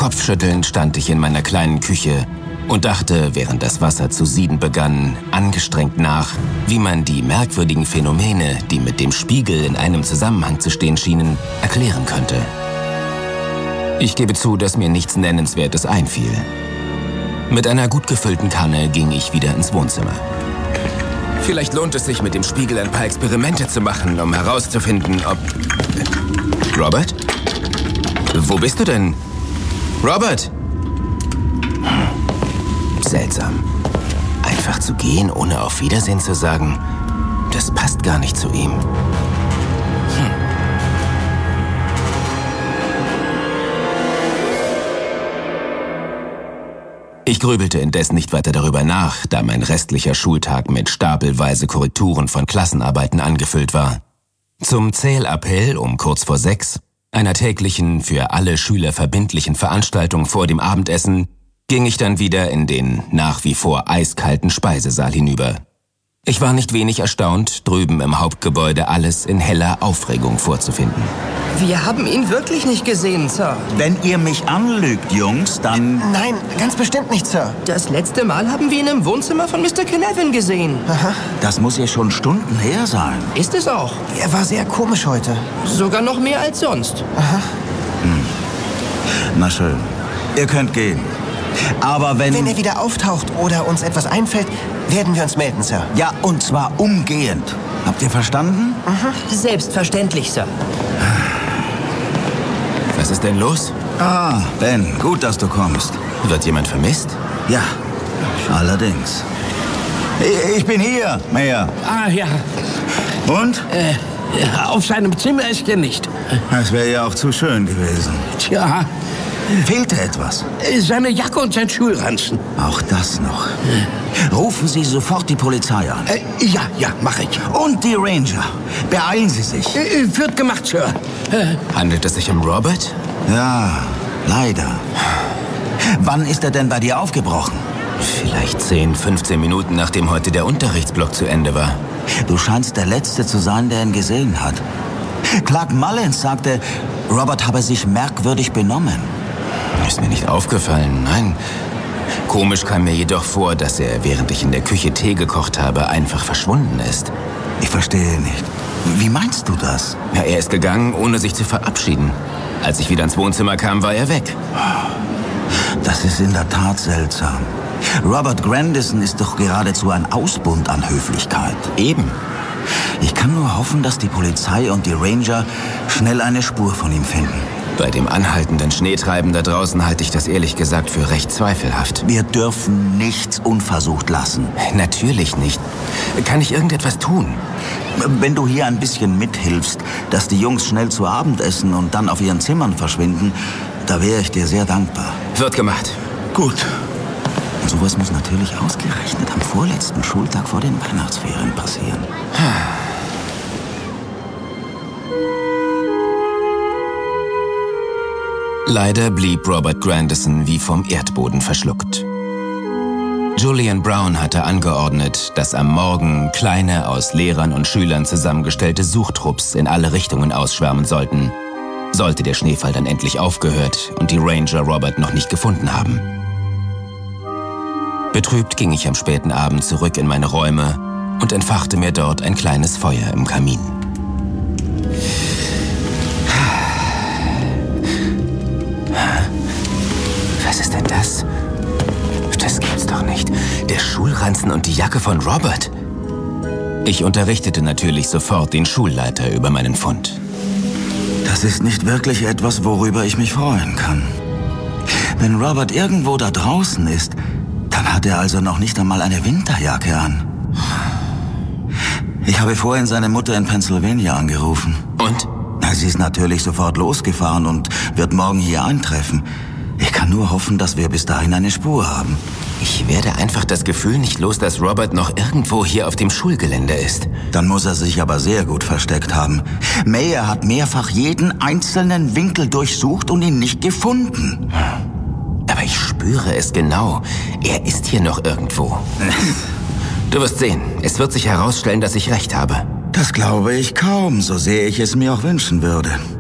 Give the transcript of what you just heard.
Kopfschüttelnd stand ich in meiner kleinen Küche und dachte, während das Wasser zu sieden begann, angestrengt nach, wie man die merkwürdigen Phänomene, die mit dem Spiegel in einem Zusammenhang zu stehen schienen, erklären könnte. Ich gebe zu, dass mir nichts Nennenswertes einfiel. Mit einer gut gefüllten Kanne ging ich wieder ins Wohnzimmer. Vielleicht lohnt es sich, mit dem Spiegel ein paar Experimente zu machen, um herauszufinden, ob... Robert? Wo bist du denn? Robert! Seltsam. Einfach zu gehen, ohne auf Wiedersehen zu sagen, das passt gar nicht zu ihm. Ich grübelte indes nicht weiter darüber nach, da mein restlicher Schultag mit stapelweise Korrekturen von Klassenarbeiten angefüllt war. Zum Zählappell um kurz vor 6, einer täglichen, für alle Schüler verbindlichen Veranstaltung vor dem Abendessen, ging ich dann wieder in den nach wie vor eiskalten Speisesaal hinüber. Ich war nicht wenig erstaunt, drüben im Hauptgebäude alles in heller Aufregung vorzufinden. Wir haben ihn wirklich nicht gesehen, Sir. Wenn ihr mich anlügt, Jungs, dann... Nein, ganz bestimmt nicht, Sir. Das letzte Mal haben wir ihn im Wohnzimmer von Mr. Kinevin gesehen. Aha. Das muss ja schon Stunden her sein. Ist es auch. Er war sehr komisch heute. Sogar noch mehr als sonst. Aha. Na schön. Ihr könnt gehen. Aber Wenn er wieder auftaucht oder uns etwas einfällt, werden wir uns melden, Sir. Ja, und zwar umgehend. Habt ihr verstanden? Selbstverständlich, Sir. Was ist denn los? Ah, Ben, gut, dass du kommst. Wird jemand vermisst? Ja, allerdings. Ich bin hier, Mayor. Ah, ja. Und? Auf seinem Zimmer ist er nicht. Das wäre ja auch zu schön gewesen. Tja, Fehlte etwas? seine Jacke und sein Schulranzen. Auch das noch. Rufen Sie sofort die Polizei an. Ja, mache ich. Und die Ranger. Beeilen Sie sich. Wird gemacht, Sir. Handelt es sich um Robert? Ja, leider. Wann ist er denn bei dir aufgebrochen? Vielleicht 10, 15 Minuten, nachdem heute der Unterrichtsblock zu Ende war. Du scheinst der Letzte zu sein, der ihn gesehen hat. Clark Mullins sagte, Robert habe sich merkwürdig benommen. Ist mir nicht aufgefallen, nein. Komisch kam mir jedoch vor, dass er, während ich in der Küche Tee gekocht habe, einfach verschwunden ist. Ich verstehe nicht. Wie meinst du das? Ja, er ist gegangen, ohne sich zu verabschieden. Als ich wieder ins Wohnzimmer kam, war er weg. Das ist in der Tat seltsam. Robert Grandison ist doch geradezu ein Ausbund an Höflichkeit. Eben. Ich kann nur hoffen, dass die Polizei und die Ranger schnell eine Spur von ihm finden. Bei dem anhaltenden Schneetreiben da draußen halte ich das ehrlich gesagt für recht zweifelhaft. Wir dürfen nichts unversucht lassen. Natürlich nicht. Kann ich irgendetwas tun? Wenn du hier ein bisschen mithilfst, dass die Jungs schnell zu Abend essen und dann auf ihren Zimmern verschwinden, da wäre ich dir sehr dankbar. Wird gemacht. Gut. Und sowas muss natürlich ausgerechnet am vorletzten Schultag vor den Weihnachtsferien passieren. Leider blieb Robert Grandison wie vom Erdboden verschluckt. Julian Brown hatte angeordnet, dass am Morgen kleine, aus Lehrern und Schülern zusammengestellte Suchtrupps in alle Richtungen ausschwärmen sollten, sollte der Schneefall dann endlich aufgehört und die Ranger Robert noch nicht gefunden haben. Betrübt ging ich am späten Abend zurück in meine Räume und entfachte mir dort ein kleines Feuer im Kamin. Was ist denn das? Das gibt's doch nicht. Der Schulranzen und die Jacke von Robert. Ich unterrichtete natürlich sofort den Schulleiter über meinen Fund. Das ist nicht wirklich etwas, worüber ich mich freuen kann. Wenn Robert irgendwo da draußen ist, dann hat er also noch nicht einmal eine Winterjacke an. Ich habe vorhin seine Mutter in Pennsylvania angerufen. Und? Na, sie ist natürlich sofort losgefahren und wird morgen hier eintreffen. Ich kann nur hoffen, dass wir bis dahin eine Spur haben. Ich werde einfach das Gefühl nicht los, dass Robert noch irgendwo hier auf dem Schulgelände ist. Dann muss er sich aber sehr gut versteckt haben. Mayer hat mehrfach jeden einzelnen Winkel durchsucht und ihn nicht gefunden. Aber ich spüre es genau. Er ist hier noch irgendwo. Du wirst sehen. Es wird sich herausstellen, dass ich recht habe. Das glaube ich kaum, so sehr ich es mir auch wünschen würde.